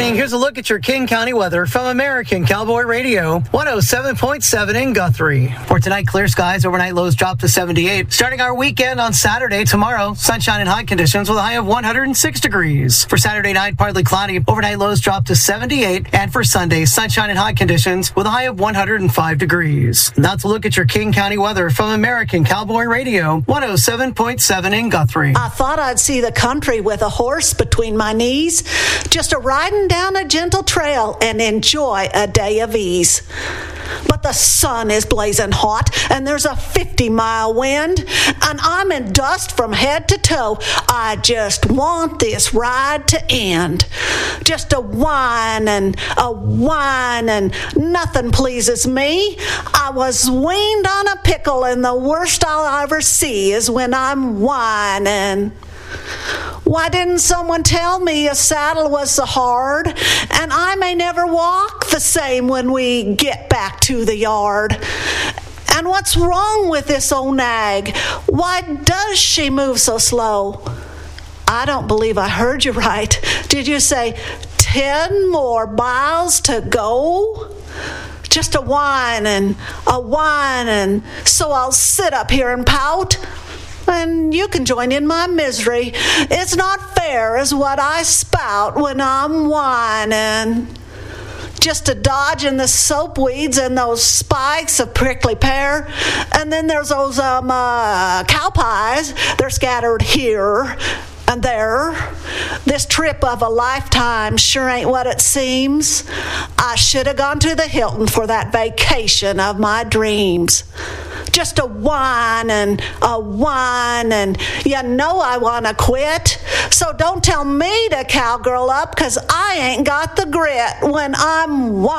evening. Here's a look at your King County weather from American Cowboy Radio, 107.7 in Guthrie. For tonight, clear skies, overnight lows drop to 78. Starting our weekend on Saturday, tomorrow, sunshine and high conditions with a high of 106 degrees. For Saturday night, partly cloudy, overnight lows drop to 78. And for Sunday, sunshine and high conditions with a high of 105 degrees. And that's a look at your King County weather from American Cowboy Radio, 107.7 in Guthrie. I thought I'd see the country with a horse between my knees, just a riding down a gentle trail and enjoy a day of ease. But the sun is blazing hot and there's a 50-mile wind and I'm in dust from head to toe. I just want this ride to end. Just a whine and nothing pleases me. I was weaned on a pickle and the worst I'll ever see is when I'm whining. Why didn't someone tell me a saddle was so hard and I may never walk the same when we get back to the yard? And what's wrong with this old nag? Why does she move so slow? I don't believe I heard you right. Did you say 10 more miles to go? Just a whining, so I'll sit up here and pout. And you can join in my misery. It's not fair is what I spout when I'm whining. Just a dodging the soap weeds and those spikes of prickly pear. And then there's those cow pies. They're scattered here and there. This trip of a lifetime sure ain't what it seems. I should have gone to the Hilton for that vacation of my dreams. Just a whining, you know I want to quit. So don't tell me to cowgirl up, 'cause I ain't got the grit when I'm whining.